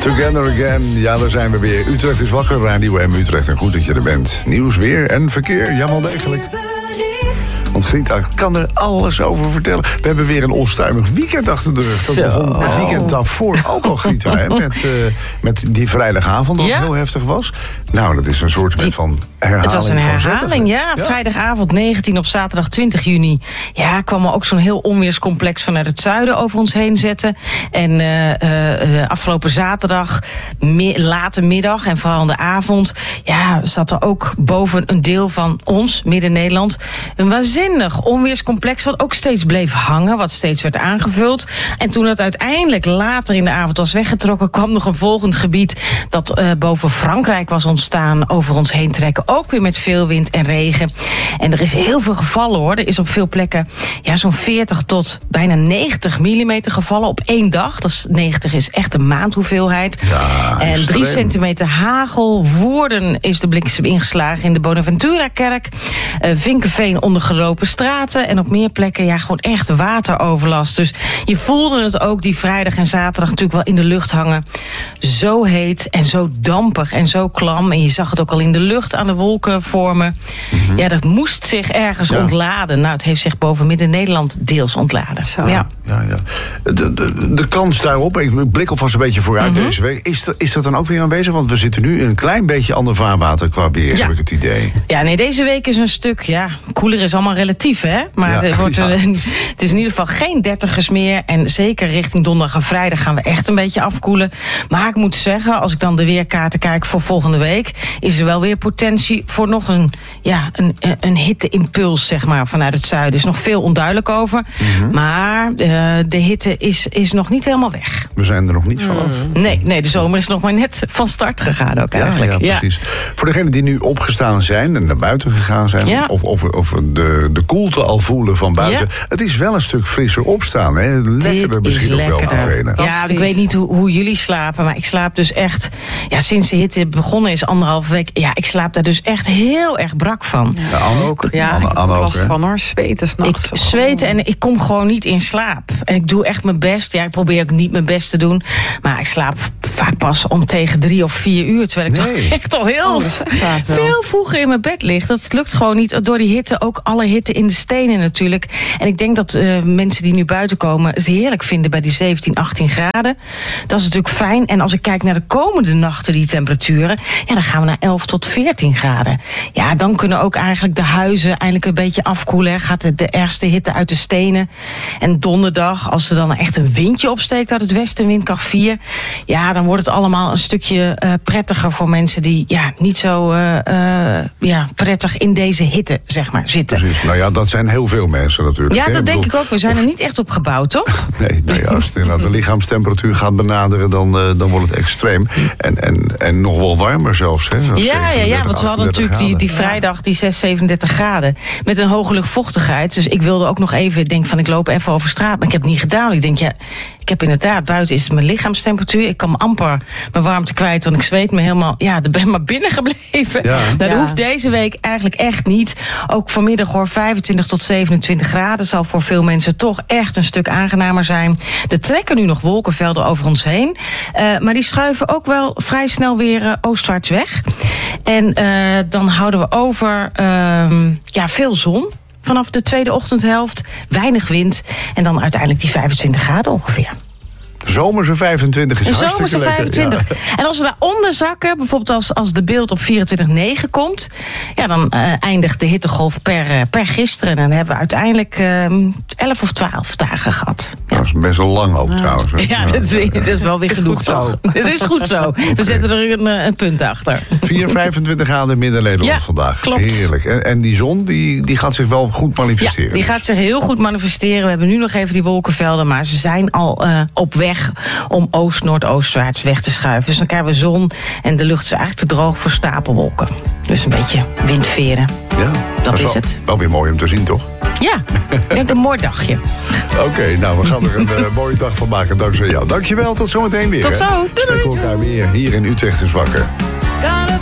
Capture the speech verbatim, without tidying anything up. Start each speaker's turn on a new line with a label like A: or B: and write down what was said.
A: Together again, ja, daar zijn we weer. Utrecht is wakker, Radio M Utrecht. En goed dat je er bent. Nieuws, weer en verkeer, ja, wel degelijk. Want Greta kan er alles over vertellen. We hebben weer een onstuimig weekend achter de rug. Dat begon het weekend daarvoor ook al, Greta. Hè? Met, uh, met die vrijdagavond, dat ja. heel heftig was. Nou, dat is een soort die, van herhaling. Het was een herhaling,
B: ja. ja. Vrijdagavond negentien op zaterdag twintig juni. Ja, kwam er ook zo'n heel onweerscomplex vanuit het zuiden over ons heen zetten. En uh, uh, de afgelopen zaterdag, me, late middag en vooral in de avond... ja, zat er ook boven een deel van ons, Midden-Nederland... een waanzinnig onweerscomplex wat ook steeds bleef hangen, wat steeds werd aangevuld. En toen het uiteindelijk later in de avond was weggetrokken, kwam nog een volgend gebied dat uh, boven Frankrijk was ontstaan, over ons heen trekken. Ook weer met veel wind en regen. En er is heel veel gevallen, hoor. Er is op veel plekken ja, zo'n veertig tot bijna negentig millimeter gevallen op één dag. Dat is, negentig is echt een maandhoeveelheid.
A: Ja,
B: en drie centimeter hagel. Woerden is de bliksem ingeslagen in de Bonaventura-kerk. Uh, Vinkenveen ondergelopen straten. En op meer plekken ja, gewoon echt wateroverlast. Dus je voelde het ook die vrijdag en zaterdag natuurlijk wel in de lucht hangen. Zo heet en zo dampig en zo klam. En je zag het ook al in de lucht aan de wolken vormen. Mm-hmm. Ja, dat moest zich ergens ja. ontladen. Nou, het heeft zich boven Midden-Nederland deels ontladen. Zo. Ja.
A: Ja, ja. De, de, de kans daarop, ik blik alvast een beetje vooruit mm-hmm. deze week. Is, er, is dat dan ook weer aanwezig? Want we zitten nu in een klein beetje ander vaarwater qua weer, ja. heb ik het idee.
B: Ja, nee, deze week is een stuk, ja, koeler is allemaal relatief, hè? Maar ja. het, wordt, ja. het is in ieder geval geen dertigers meer. En zeker richting donderdag en vrijdag gaan we echt een beetje afkoelen. Maar ik moet zeggen, als ik dan de weerkaarten kijk voor volgende week, is er wel weer potentie voor nog een, ja, een, een hitteimpuls, zeg maar, vanuit het zuiden. Er is nog veel onduidelijk over. Mm-hmm. Maar uh, de hitte is, is nog niet helemaal weg.
A: We zijn er nog niet vanaf.
B: Mm. Nee, nee, de zomer is nog maar net van start gegaan ook eigenlijk.
A: Ja, ja precies. Ja. Voor degenen die nu opgestaan zijn en naar buiten gegaan zijn, ja. of, of, of de, de koelte al voelen van buiten. Ja. Het is wel een stuk frisser opstaan. Hè? Lekkerder misschien ook wel vervelend.
B: Ja, ik weet niet hoe, hoe jullie slapen, maar ik slaap dus echt, ja, sinds de hitte begonnen is, anderhalve week, ja, ik slaap daar dus echt heel erg brak van.
A: Ja, Anne ook.
C: Ja,
A: Anne,
C: ik heb er last van, hoor. Zweten s'nachts.
B: Ik zweten en ik kom gewoon niet in slaap. En ik doe echt mijn best. Ja, ik probeer ook niet mijn best te doen. Maar ik slaap vaak pas om tegen drie of vier uur. Terwijl ik nee. toch echt al heel oh, veel vroeger in mijn bed lig. Dat lukt gewoon niet. Door die hitte, ook alle hitte in de stenen natuurlijk. En ik denk dat uh, mensen die nu buiten komen het heerlijk vinden bij die zeventien, achttien graden. Dat is natuurlijk fijn. En als ik kijk naar de komende nachten, die temperaturen, ja, dan gaan we naar elf tot veertien graden. Ja, dan kunnen ook eigenlijk de huizen eindelijk een beetje afkoelen. Gaat de, de ergste hitte uit de stenen. En donderdag, als er dan echt een windje opsteekt uit het westen, windkracht vier, ja, dan wordt het allemaal een stukje uh, prettiger voor mensen die ja, niet zo uh, uh, ja, prettig in deze hitte, zeg maar, zitten.
A: Precies. Nou ja, dat zijn heel veel mensen natuurlijk.
B: Ja,
A: hè?
B: dat
A: ik
B: denk
A: bedoel,
B: ik ook. We zijn
A: of...
B: er niet echt op gebouwd, toch?
A: nee, nee, als het de lichaamstemperatuur gaat benaderen, dan, uh, dan wordt het extreem. En, en, en nog wel warmer zelfs. Hè?
B: Ja, ja, ja, want we hadden natuurlijk die, die vrijdag die zes, zevenendertig graden. Met een hoge luchtvochtigheid. Dus ik wilde ook nog even, ik denk van ik loop even over straat. Maar ik heb het niet gedaan. Ik denk, ja, ik heb inderdaad, buiten is het mijn lichaamstemperatuur. Ik kan amper mijn warmte kwijt, want ik zweet me helemaal, ja, er ben maar binnen gebleven. Ja. Dat ja. hoeft deze week eigenlijk echt niet. Ook vanmiddag hoor, vijfentwintig tot zevenentwintig graden. Zal voor veel mensen toch echt een stuk aangenamer zijn. Er trekken nu nog wolkenvelden over ons heen. Uh, maar die schuiven ook wel vrij snel weer uh, oostwaarts weg. En uh, dan houden we over uh, ja, veel zon. Vanaf de tweede ochtendhelft, weinig wind. En dan uiteindelijk die vijfentwintig graden ongeveer.
A: Zomerse vijfentwintig is hartstikke lekker.
B: Zomerse vijfentwintig. Ja. En als we daaronder zakken, bijvoorbeeld als, als de beeld op vierentwintig komma negen komt, ja, dan uh, eindigt de hittegolf per, uh, per gisteren. En dan hebben we uiteindelijk uh, elf of twaalf dagen gehad. Ja.
A: Dat is best wel lang ook, ja. trouwens. Hè?
B: Ja, dat is, weer, dat is wel weer is genoeg, toch? Het is goed zo. We okay. zetten er een, een punt achter.
A: vier, vijfentwintig graden Midden-Nederland
B: ja,
A: vandaag.
B: Klopt.
A: Heerlijk. En, en die zon, die, die gaat zich wel goed manifesteren.
B: Ja, die gaat zich heel goed manifesteren. We hebben nu nog even die wolkenvelden, maar ze zijn al uh, op weg om oost-noordoostwaarts weg te schuiven. Dus dan krijgen we zon en de lucht is eigenlijk te droog voor stapelwolken. Dus een beetje windveren.
A: Ja,
B: dat, dat is, wel,
A: het. Wel weer mooi om te zien, toch?
B: Ja, ik denk een mooi dagje.
A: Oké, okay, nou, we gaan er een uh, mooie dag van maken dankzij jou. Dankjewel, tot zometeen weer.
B: Tot zo. Doei,
A: we spreken elkaar weer hier in Utrecht is wakker.